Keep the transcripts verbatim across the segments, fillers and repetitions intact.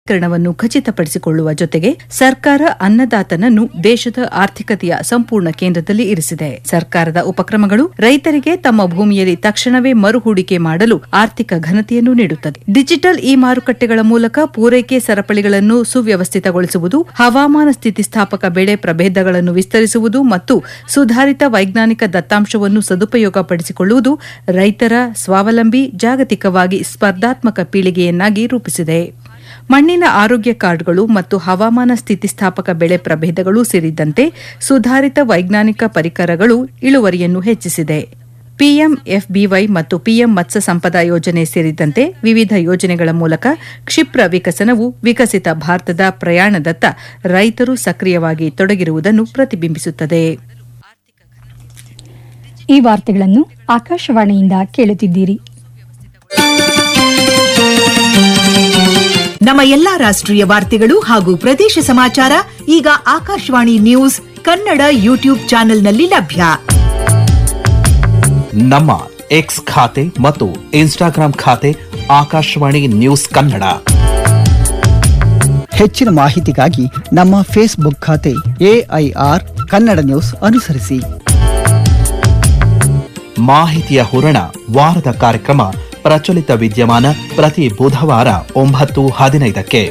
ವನ್ನು ಖಚಿತಪಡಿಸಿಕೊಳ್ಳುವ ಜೊತೆಗೆ ಸರ್ಕಾರ ಅನ್ನದಾತನನ್ನು ದೇಶದ ಆರ್ಥಿಕತೆಯ ಸಂಪೂರ್ಣ ಕೇಂದ್ರದಲ್ಲಿ ಇರಿಸಿದೆ. ಸರ್ಕಾರದ ಉಪಕ್ರಮಗಳು ರೈತರಿಗೆ ತಮ್ಮ ಭೂಮಿಯಲ್ಲಿ ತಕ್ಷಣವೇ ಮರುಹೂಡಿಕೆ ಮಾಡಲು ಆರ್ಥಿಕ ಘನತೆಯನ್ನು ನೀಡುತ್ತದೆ. ಡಿಜಿಟಲ್ ಇ ಮಾರುಕಟ್ಟೆಗಳ ಮೂಲಕ ಪೂರೈಕೆ ಸರಪಳಿಗಳನ್ನು ಸುವ್ಯವಸ್ಥಿತಗೊಳಿಸುವುದು, ಹವಾಮಾನ ಸ್ಥಿತಿಸ್ಥಾಪಕ ಬೆಳೆ ಪ್ರಭೇದಗಳನ್ನು ವಿಸ್ತರಿಸುವುದು ಮತ್ತು ಸುಧಾರಿತ ವೈಜ್ಞಾನಿಕ ದತ್ತಾಂಶವನ್ನು ಸದುಪಯೋಗಪಡಿಸಿಕೊಳ್ಳುವುದು ರೈತರ ಸ್ವಾವಲಂಬಿ, ಜಾಗತಿಕವಾಗಿ ಸ್ಪರ್ಧಾತ್ಮಕ ಪೀಳಿಗೆಯನ್ನಾಗಿ ರೂಪಿಸಿದೆ. ಮಣ್ಣಿನ ಆರೋಗ್ಯ ಕಾರ್ಡ್ಗಳು ಮತ್ತು ಹವಾಮಾನ ಸ್ಥಿತಿಸ್ಥಾಪಕ ಬೆಳೆ ಪ್ರಭೇದಗಳು ಸೇರಿದಂತೆ ಸುಧಾರಿತ ವೈಜ್ಞಾನಿಕ ಪರಿಕರಗಳು ಇಳುವರಿಯನ್ನು ಹೆಚ್ಚಿಸಿದೆ. ಪಿಎಂ ಎಫ್ಬಿವೈ ಮತ್ತು ಪಿಎಂ ಮತ್ಸ್ಯ ಸಂಪದ ಯೋಜನೆ ಸೇರಿದಂತೆ ವಿವಿಧ ಯೋಜನೆಗಳ ಮೂಲಕ ಕ್ಷಿಪ್ರ ವಿಕಸನವು ವಿಕಸಿತ ಭಾರತದ ಪ್ರಯಾಣದತ್ತ ರೈತರು ಸಕ್ರಿಯವಾಗಿ ತೊಡಗಿರುವುದನ್ನು ಪ್ರತಿಬಿಂಬಿಸುತ್ತದೆ. ಈ ವಾರ್ತೆಗಳನ್ನು ಆಕಾಶವಾಣಿಯಿಂದ ಕೇಳುತ್ತಿದ್ದೀರಿ. ನಮ್ಮ ಎಲ್ಲಾ ರಾಷ್ಟ್ರೀಯ ವಾರ್ತೆಗಳು ಹಾಗೂ ಪ್ರದೇಶ ಸಮಾಚಾರ ಈಗ ಆಕಾಶವಾಣಿ ನ್ಯೂಸ್ ಕನ್ನಡ ಯೂಟ್ಯೂಬ್ ಚಾನೆಲ್ನಲ್ಲಿ ಲಭ್ಯ. ನಮ್ಮ ಎಕ್ಸ್ ಖಾತೆ ಮತ್ತು ಇನ್ಸ್ಟಾಗ್ರಾಂ ಖಾತೆ ಆಕಾಶವಾಣಿ ನ್ಯೂಸ್ ಕನ್ನಡ. ಹೆಚ್ಚಿನ ಮಾಹಿತಿಗಾಗಿ ನಮ್ಮ ಫೇಸ್ಬುಕ್ ಖಾತೆ ಎಐಆರ್ ಕನ್ನಡ ನ್ಯೂಸ್ ಅನುಸರಿಸಿ. ಮಾಹಿತಿಯ ಹೂರಣ ವಾರದ ಕಾರ್ಯಕ್ರಮ ಪ್ರಚಲಿತ ವಿದ್ಯಮಾನ ಪ್ರತಿ ಬುಧವಾರ ಒಂಬತ್ತು ಹದಿನೈದಕ್ಕೆ.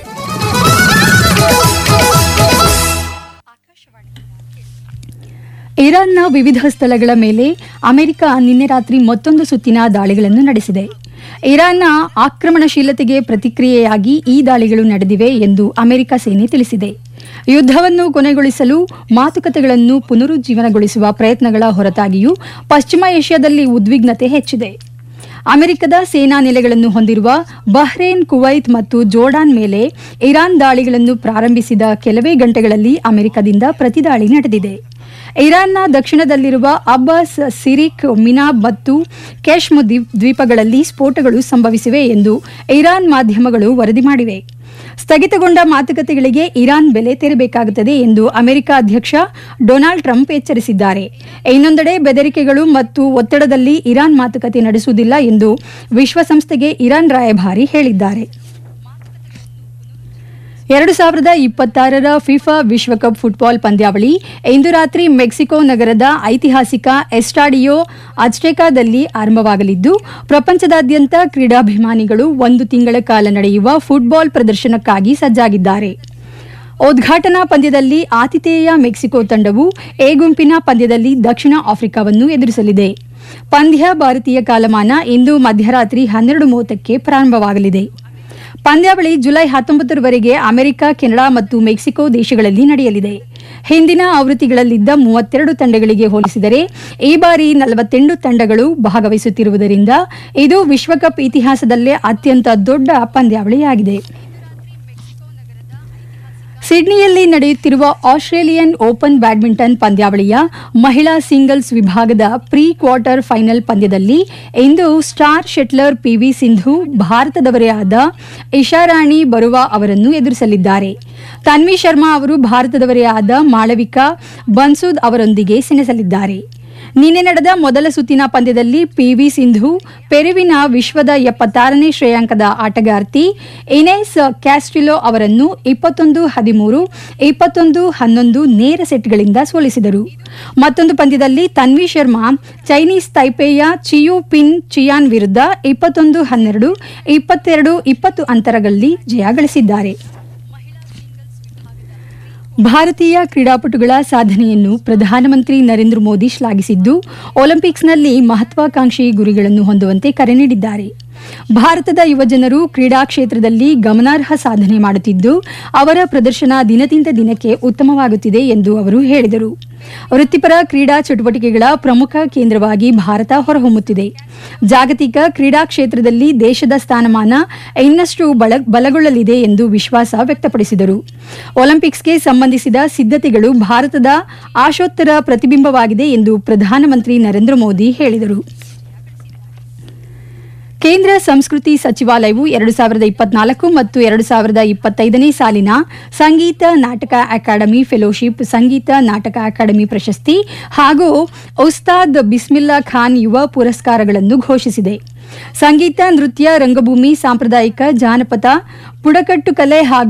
ಇರಾನ್ನ ವಿವಿಧ ಸ್ಥಳಗಳ ಮೇಲೆ ಅಮೆರಿಕ ನಿನ್ನೆ ರಾತ್ರಿ ಮತ್ತೊಂದು ಸುತ್ತಿನ ದಾಳಿಗಳನ್ನು ನಡೆಸಿದೆ. ಇರಾನ್ನ ಆಕ್ರಮಣಶೀಲತೆಗೆ ಪ್ರತಿಕ್ರಿಯೆಯಾಗಿ ಈ ದಾಳಿಗಳು ನಡೆದಿವೆ ಎಂದು ಅಮೆರಿಕ ಸೇನೆ ತಿಳಿಸಿದೆ. ಯುದ್ಧವನ್ನು ಕೊನೆಗೊಳಿಸಲು ಮಾತುಕತೆಗಳನ್ನು ಪುನರುಜ್ಜೀವನಗೊಳಿಸುವ ಪ್ರಯತ್ನಗಳ ಹೊರತಾಗಿಯೂ ಪಶ್ಚಿಮ ಏಷ್ಯಾದಲ್ಲಿ ಉದ್ವಿಗ್ನತೆ ಹೆಚ್ಚಿದೆ. ಅಮೆರಿಕದ ಸೇನಾ ನೆಲೆಗಳನ್ನು ಹೊಂದಿರುವ ಬಹ್ರೇನ್, ಕುವೈತ್ ಮತ್ತು ಜೋರ್ಡಾನ್ ಮೇಲೆ ಇರಾನ್ ದಾಳಿಗಳನ್ನು ಪ್ರಾರಂಭಿಸಿದ ಕೆಲವೇ ಗಂಟೆಗಳಲ್ಲಿ ಅಮೆರಿಕದಿಂದ ಪ್ರತಿದಾಳಿ ನಡೆದಿದೆ. ಇರಾನ್ನ ದಕ್ಷಿಣದಲ್ಲಿರುವ ಅಬ್ಬಾಸ್, ಸಿರಿಕ್, ಮಿನಾಬ್ ಮತ್ತು ಕೆಶ್ಮ್ ದ್ವೀಪಗಳಲ್ಲಿ ಸ್ಫೋಟಗಳು ಸಂಭವಿಸಿವೆ ಎಂದು ಇರಾನ್ ಮಾಧ್ಯಮಗಳು ವರದಿ ಮಾಡಿವೆ. ಸ್ಥಗಿತಗೊಂಡ ಮಾತುಕತೆಗಳಿಗೆ ಇರಾನ್ ಬೆಲೆ ತೆರಬೇಕಾಗುತ್ತದೆ ಎಂದು ಅಮೆರಿಕ ಅಧ್ಯಕ್ಷ ಡೊನಾಲ್ಡ್ ಟ್ರಂಪ್ ಎಚ್ಚರಿಸಿದ್ದಾರೆ. ಇನ್ನೊಂದೆಡೆ ಬೆದರಿಕೆಗಳು ಮತ್ತು ಒತ್ತಡದಲ್ಲಿ ಇರಾನ್ ಮಾತುಕತೆ ನಡೆಸುವುದಿಲ್ಲ ಎಂದು ವಿಶ್ವಸಂಸ್ಥೆಗೆ ಇರಾನ್ ರಾಯಭಾರಿ ಹೇಳಿದ್ದಾರೆ. ಎರಡು ಸಾವಿರದ ಇಪ್ಪತ್ತಾರರ ಫಿಫಾ ವಿಶ್ವಕಪ್ ಫುಟ್ಬಾಲ್ ಪಂದ್ಯಾವಳಿ ಇಂದು ರಾತ್ರಿ ಮೆಕ್ಸಿಕೋ ನಗರದ ಐತಿಹಾಸಿಕ ಎಸ್ಟಾಡಿಯೋ ಅಜ್ಟೆಕಾದಲ್ಲಿ ಆರಂಭವಾಗಲಿದ್ದು, ಪ್ರಪಂಚದಾದ್ಯಂತ ಕ್ರೀಡಾಭಿಮಾನಿಗಳು ಒಂದು ತಿಂಗಳ ಕಾಲ ನಡೆಯುವ ಫುಟ್ಬಾಲ್ ಪ್ರದರ್ಶನಕ್ಕಾಗಿ ಸಜ್ಜಾಗಿದ್ದಾರೆ. ಉದ್ಘಾಟನಾ ಪಂದ್ಯದಲ್ಲಿ ಆತಿಥೇಯ ಮೆಕ್ಸಿಕೋ ತಂಡವು ಎ ಗುಂಪಿನ ಪಂದ್ಯದಲ್ಲಿ ದಕ್ಷಿಣ ಆಫ್ರಿಕಾವನ್ನು ಎದುರಿಸಲಿದೆ. ಪಂದ್ಯ ಭಾರತೀಯ ಕಾಲಮಾನ ಇಂದು ಮಧ್ಯರಾತ್ರಿ ಹನ್ನೆರಡು ಮೂವತ್ತಕ್ಕೆ ಪ್ರಾರಂಭವಾಗಲಿದೆ. ಪಂದ್ಯಾವಳಿ ಜುಲೈ ಹತ್ತೊಂಬತ್ತರವರೆಗೆ ಅಮೆರಿಕ, ಕೆನಡಾ ಮತ್ತು ಮೆಕ್ಸಿಕೋ ದೇಶಗಳಲ್ಲಿ ನಡೆಯಲಿದೆ. ಹಿಂದಿನ ಆವೃತ್ತಿಗಳಲ್ಲಿದ್ದ ಮೂವತ್ತೆರಡು ತಂಡಗಳಿಗೆ ಹೋಲಿಸಿದರೆ ಈ ಬಾರಿ ನಲವತ್ತೆಂಟು ತಂಡಗಳು ಭಾಗವಹಿಸುತ್ತಿರುವುದರಿಂದ ಇದು ವಿಶ್ವಕಪ್ ಇತಿಹಾಸದಲ್ಲೇ ಅತ್ಯಂತ ದೊಡ್ಡ ಪಂದ್ಯಾವಳಿಯಾಗಿದೆ. ಸಿಡ್ನಿಯಲ್ಲಿ ನಡೆಯುತ್ತಿರುವ ಆಸ್ಟ್ರೇಲಿಯನ್ ಓಪನ್ ಬ್ಯಾಡ್ಮಿಂಟನ್ ಪಂದ್ಯಾವಳಿಯ ಮಹಿಳಾ ಸಿಂಗಲ್ಸ್ ವಿಭಾಗದ ಪ್ರೀ ಕ್ವಾರ್ಟರ್ ಫೈನಲ್ ಪಂದ್ಯದಲ್ಲಿ ಇಂದು ಸ್ಟಾರ್ ಶಟ್ಲರ್ ಪಿವಿ ಸಿಂಧು ಭಾರತದವರೇ ಆದ ಇಶಾರಾಣಿ ಬರುವಾ ಅವರನ್ನು ಎದುರಿಸಲಿದ್ದಾರೆ. ತನ್ವಿ ಶರ್ಮಾ ಅವರು ಭಾರತದವರೇ ಆದ ಮಾಳವಿಕಾ ಬನ್ಸೂದ್ ಅವರೊಂದಿಗೆ ಸೆಣಸಲಿದ್ದಾರೆ. ನಿನ್ನೆ ನಡೆದ ಮೊದಲ ಸುತ್ತಿನ ಪಂದ್ಯದಲ್ಲಿ ಪಿವಿ ಸಿಂಧು ಪೆರುವಿನ ವಿಶ್ವದ ಎಪ್ಪತ್ತಾರನೇ ಶ್ರೇಯಾಂಕದ ಆಟಗಾರ್ತಿ ಇನೆಸ್ ಕ್ಯಾಸ್ಟಿಲೋ ಅವರನ್ನು ಇಪ್ಪತ್ತೊಂದು ಹದಿಮೂರು, ಇಪ್ಪತ್ತೊಂದು ಹನ್ನೊಂದು ನೇರ ಸೆಟ್ಗಳಿಂದ ಸೋಲಿಸಿದರು. ಮತ್ತೊಂದು ಪಂದ್ಯದಲ್ಲಿ ತನ್ವಿ ಶರ್ಮಾ ಚೈನೀಸ್ ತೈಪೇಯ ಚಿಯು ಪಿನ್ ಚಿಯಾನ್ ವಿರುದ್ಧ ಇಪ್ಪತ್ತೊಂದು ಹನ್ನೆರಡು, ಇಪ್ಪತ್ತೆರಡು ಇಪ್ಪತ್ತು ಅಂತರಗಳಲ್ಲಿ ಜಯ ಗಳಿಸಿದ್ದಾರೆ. ಭಾರತೀಯ ಕ್ರೀಡಾಪಟುಗಳ ಸಾಧನೆಯನ್ನು ಪ್ರಧಾನಮಂತ್ರಿ ನರೇಂದ್ರ ಮೋದಿ ಶ್ಲಾಘಿಸಿದ್ದು, ಒಲಿಂಪಿಕ್ಸ್ನಲ್ಲಿ ಮಹತ್ವಾಕಾಂಕ್ಷಿ ಗುರಿಗಳನ್ನು ಹೊಂದುವಂತೆ ಕರೆ ನೀಡಿದ್ದಾರೆ. ಭಾರತದ ಯುವಜನರು ಕ್ರೀಡಾ ಕ್ಷೇತ್ರದಲ್ಲಿ ಗಮನಾರ್ಹ ಸಾಧನೆ ಮಾಡುತ್ತಿದ್ದು, ಅವರ ಪ್ರದರ್ಶನ ದಿನದಿಂದ ದಿನಕ್ಕೆ ಉತ್ತಮವಾಗುತ್ತಿದೆ ಎಂದು ಅವರು ಹೇಳಿದರು. ವೃತ್ತಿಪರ ಕ್ರೀಡಾ ಚಟುವಟಿಕೆಗಳ ಪ್ರಮುಖ ಕೇಂದ್ರವಾಗಿ ಭಾರತ ಹೊರಹೊಮ್ಮುತ್ತಿದೆ. ಜಾಗತಿಕ ಕ್ರೀಡಾ ಕ್ಷೇತ್ರದಲ್ಲಿ ದೇಶದ ಸ್ಥಾನಮಾನ ಇನ್ನಷ್ಟು ಬಲಗೊಳ್ಳಲಿದೆ ಎಂದು ವಿಶ್ವಾಸ ವ್ಯಕ್ತಪಡಿಸಿದರು. ಒಲಿಂಪಿಕ್ಸ್ಗೆ ಸಂಬಂಧಿಸಿದ ಸಿದ್ಧತೆಗಳು ಭಾರತದ ಆಶೋತ್ತರ ಪ್ರತಿಬಿಂಬವಾಗಿದೆ ಎಂದು ಪ್ರಧಾನಮಂತ್ರಿ ನರೇಂದ್ರ ಮೋದಿ ಹೇಳಿದರು. ಕೇಂದ್ರ ಸಂಸ್ಕೃತಿ ಸಚಿವಾಲಯವು ಎರಡು ಸಾವಿರದ ಇಪ್ಪತ್ನಾಲ್ಕು ಮತ್ತು ಎರಡು ಸಾವಿರದ ಇಪ್ಪತ್ತೈದನೇ ಸಾಲಿನ ಸಂಗೀತ ನಾಟಕ ಅಕಾಡೆಮಿ ಫೆಲೋಶಿಪ್, ಸಂಗೀತ ನಾಟಕ ಅಕಾಡೆಮಿ ಪ್ರಶಸ್ತಿ ಹಾಗೂ ಉಸ್ತಾದ್ ಬಿಸ್ಮಿಲ್ಲಾ ಖಾನ್ ಯುವ ಪುರಸ್ಕಾರಗಳನ್ನು ಘೋಷಿಸಿದೆ. ಸಂಗೀತ, ನೃತ್ಯ, ರಂಗಭೂಮಿ, ಸಾಂಪ್ರದಾಯಿಕ, ಜಾನಪದ, ಬುಡಕಟ್ಟು ಕಲೆ ಹಾಗೂ